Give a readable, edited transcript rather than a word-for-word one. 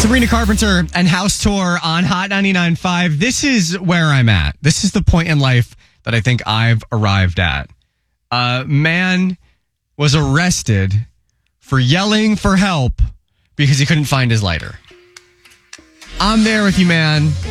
Sabrina Carpenter and House Tour on Hot 99.5. This is where I'm at. This is the point in life that I think I've arrived at. A man was arrested for yelling for help because he couldn't find his lighter. I'm there with you, man.